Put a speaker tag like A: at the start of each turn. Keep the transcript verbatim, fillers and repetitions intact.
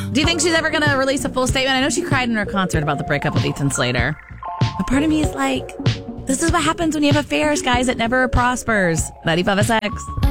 A: Do you think she's ever going to release a full statement? I know she cried in her concert about the breakup with Ethan Slater. But part of me is like, this is what happens when you have affairs, guys. It never prospers. ninety-five S X.